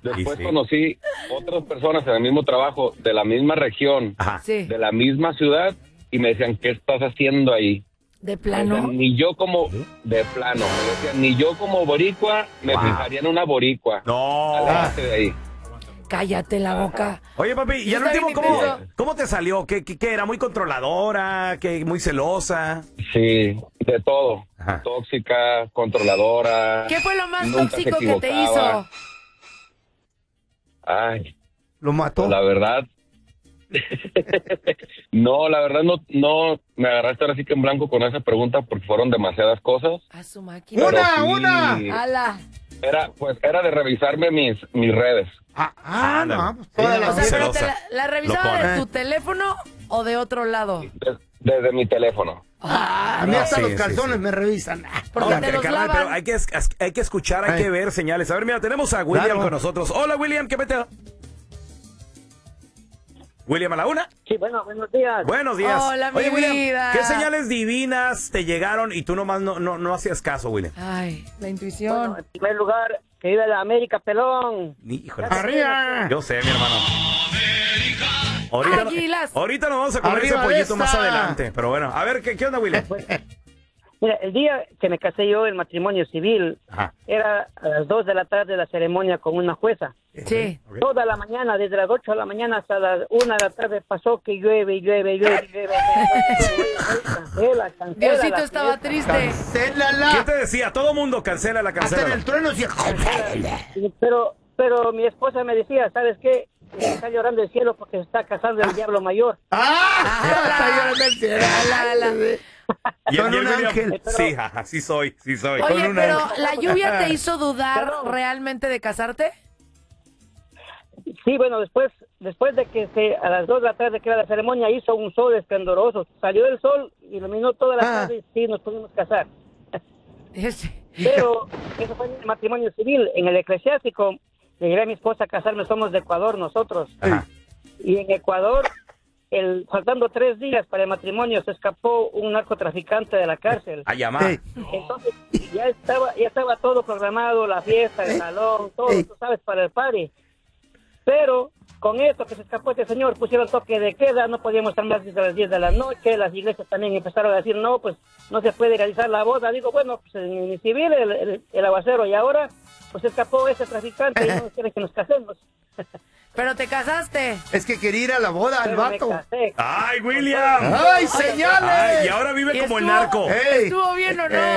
Después conocí otras personas en el mismo trabajo, de la misma región, de la misma ciudad, y me decían, ¿qué estás haciendo ahí? ¿De plano? Decían, ni yo como, de plano, me decían, ni yo como boricua me fijaría en una boricua. No. Aléjate de ahí. Cállate la boca. Oye, papi, y al último, ¿cómo te salió? ¿Qué era? ¿Muy controladora? ¿Muy celosa? Sí, de todo. Tóxica, controladora. ¿Qué fue lo más nunca tóxico se que te hizo? Ay. ¿Lo mató? Pues la verdad. No, la verdad no me agarraste ahora sí que en blanco con esa pregunta porque fueron demasiadas cosas. A su máquina. ¡Una! ¡Hala! Era de revisarme mis redes. No, pues toda la O sea, pero celosa. ¿la revisaba de tu teléfono o de otro lado? Desde mi teléfono. A mí hasta los calzones me revisan. Porque te los Carnal, lavan. pero hay que escuchar, hay que ver señales. A ver, mira, tenemos a William con nosotros. Hola, William, ¿qué mete? William a la una. Sí, bueno, buenos días. Buenos días. Hola, mi Oye, William, vida. ¿qué señales divinas te llegaron y tú nomás no hacías caso, William? Ay, la intuición. Bueno, en primer lugar, que viva la América, pelón. Híjole. ¡Arriba! Yo sé, mi hermano. Águilas. Ahorita nos vamos a comer ese Arriba pollito esa. más adelante. Pero bueno, a ver, ¿qué onda, William? Mira, el día que me casé yo, el matrimonio civil, era a las 2 de la tarde la ceremonia con una jueza. Sí. Toda la mañana, desde las 8 de la mañana hasta las 1 de la tarde, pasó que llueve. Cancela. Diosito estaba triste. ¡Cancélala! ¿Qué te decía? Todo mundo cancela la Hasta cancela. en el trueno decía... Pero mi esposa me decía, ¿sabes qué? Está llorando el cielo porque se está casando el diablo mayor. Está llorando el cielo. Y Con el un William, ángel. sí, sí soy. Oye, pero ¿la lluvia te hizo dudar realmente de casarte? Sí, bueno, después de que a las 2 de la tarde que era la ceremonia hizo un sol esplendoroso. Salió el sol, iluminó toda la tarde y sí, nos pudimos casar. Pero eso fue en el matrimonio civil. En el eclesiástico le llevé a mi esposa a casarme, somos de Ecuador nosotros. Y en Ecuador, faltando 3 días para el matrimonio, se escapó un narcotraficante de la cárcel. A llamar. Entonces ya estaba todo programado, la fiesta, el salón, todo, tú sabes, para el party. Pero con esto que se escapó este señor, pusieron toque de queda, no podíamos estar más desde las 10 de la noche, las iglesias también empezaron a decir, no, pues no se puede realizar la boda. Digo, bueno, pues en el civil, el aguacero, y ahora pues se escapó ese traficante y no quieren que nos casemos. Pero te casaste. Es que quería ir a la boda al vato. ¡Ay, William! ¡Ay, señales! Ay, y ahora vive como el narco. ¿Estuvo bien o no?